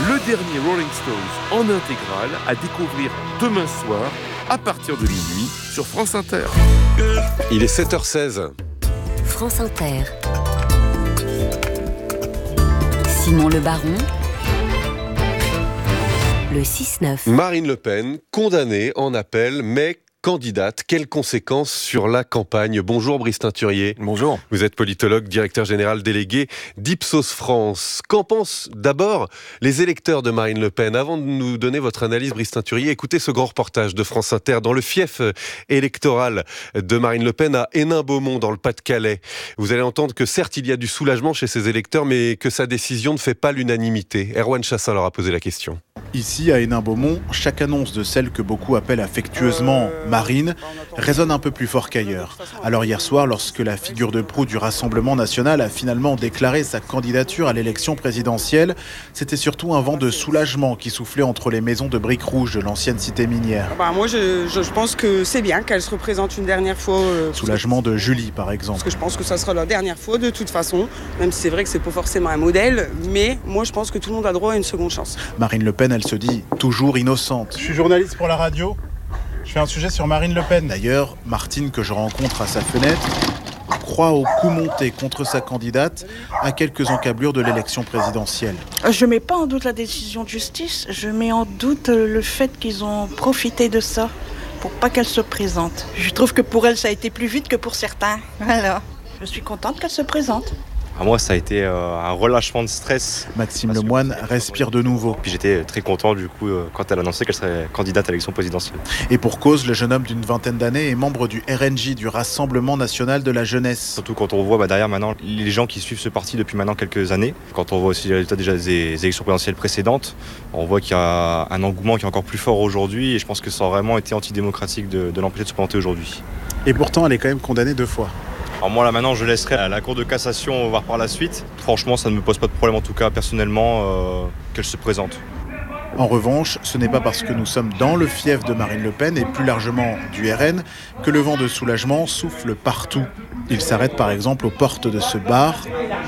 le dernier Rolling Stones en intégrale à découvrir demain soir à partir de minuit sur France Inter. Il est 7h16. France Inter. Simon Le Baron. Le 6-9. Marine Le Pen, condamnée en appel, mais candidate. Quelles conséquences sur la campagne ? Bonjour Brice Teinturier. Bonjour. Vous êtes politologue, directeur général délégué d'Ipsos France. Qu'en pensent d'abord les électeurs de Marine Le Pen ? Avant de nous donner votre analyse, Brice Teinturier, écoutez ce grand reportage de France Inter dans le fief électoral de Marine Le Pen à Hénin-Beaumont dans le Pas-de-Calais. Vous allez entendre que certes il y a du soulagement chez ses électeurs, mais que sa décision ne fait pas l'unanimité. Erwan Chassin leur a posé la question. Ici, à Hénin-Beaumont, chaque annonce de celle que beaucoup appellent affectueusement Marine résonne un peu plus fort qu'ailleurs. Alors hier soir, lorsque la figure de proue du Rassemblement national a finalement déclaré sa candidature à l'élection présidentielle, c'était surtout un vent de soulagement qui soufflait entre les maisons de briques rouges de l'ancienne cité minière. Moi, je pense que c'est bien qu'elle se représente une dernière fois. Soulagement de Julie, par exemple. Parce que je pense que ça sera la dernière fois de toute façon, même si c'est vrai que c'est pas forcément un modèle, mais moi je pense que tout le monde a droit à une seconde chance. Marine Le Pen, elle se dit toujours innocente. Je suis journaliste pour la radio, je fais un sujet sur Marine Le Pen. D'ailleurs, Martine, que je rencontre à sa fenêtre, croit au coup monté contre sa candidate à quelques encablures de l'élection présidentielle. Je ne mets pas en doute la décision de justice, je mets en doute le fait qu'ils ont profité de ça pour pas qu'elle se présente. Je trouve que pour elle, ça a été plus vite que pour certains. Voilà. Je suis contente qu'elle se présente. Moi, ça a été un relâchement de stress. Maxime Lemoine respire de nouveau. Puis j'étais très content du coup quand elle a annoncé qu'elle serait candidate à l'élection présidentielle. Et pour cause, le jeune homme d'une vingtaine d'années est membre du RNJ, du Rassemblement National de la Jeunesse. Surtout quand on voit derrière maintenant les gens qui suivent ce parti depuis maintenant quelques années. Quand on voit aussi les résultats déjà des élections présidentielles précédentes, on voit qu'il y a un engouement qui est encore plus fort aujourd'hui. Et je pense que ça a vraiment été antidémocratique de l'empêcher de se présenter aujourd'hui. Et pourtant, elle est quand même condamnée 2 fois. Alors moi là maintenant je laisserai à la Cour de cassation voir par la suite. Franchement ça ne me pose pas de problème en tout cas personnellement qu'elle se présente. En revanche, ce n'est pas parce que nous sommes dans le fief de Marine Le Pen et plus largement du RN que le vent de soulagement souffle partout. Il s'arrête par exemple aux portes de ce bar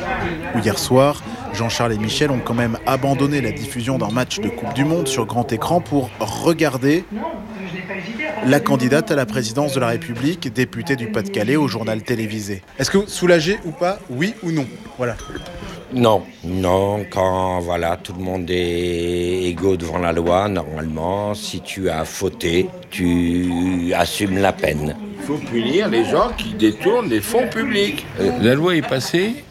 où hier soir, Jean-Charles et Michel ont quand même abandonné la diffusion d'un match de Coupe du Monde sur grand écran pour regarder la candidate à la présidence de la République, députée du Pas-de-Calais au journal télévisé. Est-ce que vous soulagez ou pas, oui ou non ? Voilà. Non, quand tout le monde est égaux devant la loi, normalement, si tu as fauté, tu assumes la peine. Il faut punir les gens qui détournent les fonds publics. La loi est passée,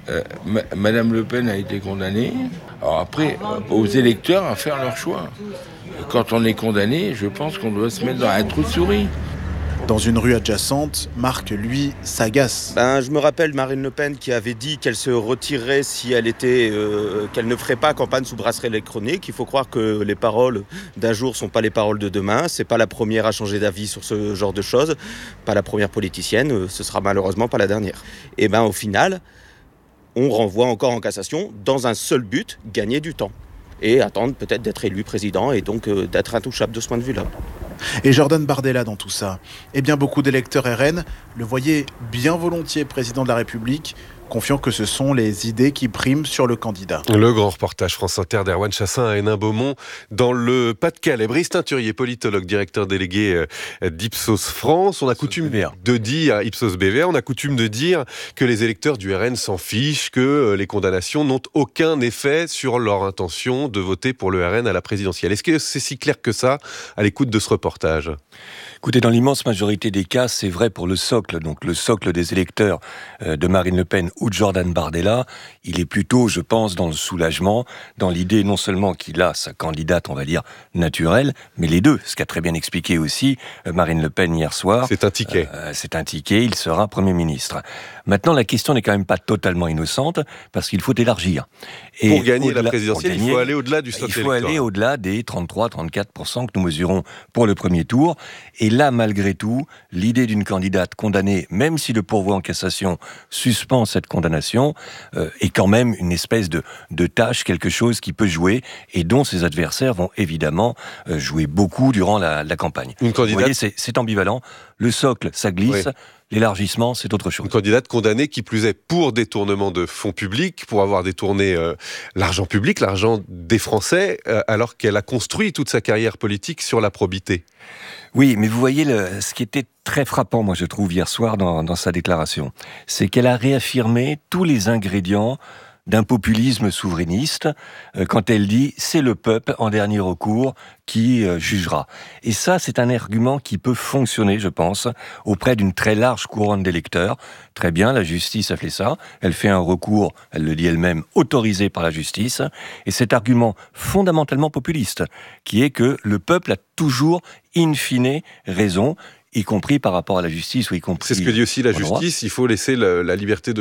Madame Le Pen a été condamnée. Alors après, aux électeurs à faire leur choix. Quand on est condamné, je pense qu'on doit se mettre dans un trou de souris. Dans une rue adjacente, Marc, lui, s'agace. Je me rappelle Marine Le Pen qui avait dit qu'elle se retirerait si elle était, qu'elle ne ferait pas campagne sous bracelet électronique. Il faut croire que les paroles d'un jour ne sont pas les paroles de demain. C'est pas la première à changer d'avis sur ce genre de choses. Pas la première politicienne, ce sera malheureusement pas la dernière. Et au final, on renvoie encore en cassation dans un seul but, gagner du temps. Et attendre peut-être d'être élu président et donc d'être intouchable de ce point de vue-là. Et Jordan Bardella dans tout ça. Eh bien, beaucoup d'électeurs RN le voyaient bien volontiers président de la République, confiant que ce sont les idées qui priment sur le candidat. Le grand reportage France Inter d'Erwan Chassin à Hénin-Beaumont dans le Pas-de-Calais. Brice Teinturier, politologue, directeur délégué d'Ipsos France. On a coutume de dire, Ipsos BVA, on a coutume de dire que les électeurs du RN s'en fichent, que les condamnations n'ont aucun effet sur leur intention de voter pour le RN à la présidentielle. Est-ce que c'est si clair que ça à l'écoute de ce reportage ? Écoutez, dans l'immense majorité des cas, c'est vrai pour le socle, donc le socle des électeurs de Marine Le Pen ou de Jordan Bardella. Il est plutôt, je pense, dans le soulagement, dans l'idée non seulement qu'il a sa candidate, on va dire, naturelle, mais les deux, ce qu'a très bien expliqué aussi Marine Le Pen hier soir. C'est un ticket. C'est un ticket, il sera Premier ministre. Maintenant, la question n'est quand même pas totalement innocente, parce qu'il faut élargir. Et pour gagner la présidentielle, il faut aller au-delà du socle électoral. Il faut aller au-delà des 33-34% que nous mesurons pour le premier tour. Et là, malgré tout, l'idée d'une candidate condamnée, même si le pourvoi en cassation suspend cette condamnation, est quand même une espèce de tâche, quelque chose qui peut jouer et dont ses adversaires vont évidemment jouer beaucoup durant la campagne. Une candidate. Vous voyez, c'est ambivalent. Le socle, ça glisse. Oui. L'élargissement, c'est autre chose. Une candidate condamnée qui plus est pour détournement de fonds publics, pour avoir détourné l'argent public, l'argent des Français, alors qu'elle a construit toute sa carrière politique sur la probité. Oui, mais vous voyez, ce qui était très frappant, moi je trouve, hier soir dans sa déclaration, c'est qu'elle a réaffirmé tous les ingrédients d'un populisme souverainiste quand elle dit « c'est le peuple, en dernier recours, qui jugera ». Et ça, c'est un argument qui peut fonctionner, je pense, auprès d'une très large couronne d'électeurs. Très bien, la justice a fait ça. Elle fait un recours, elle le dit elle-même, autorisé par la justice. Et cet argument fondamentalement populiste, qui est que le peuple a toujours, in fine, raison, y compris par rapport à la justice ou y compris. C'est ce que dit aussi la justice, il faut laisser la liberté de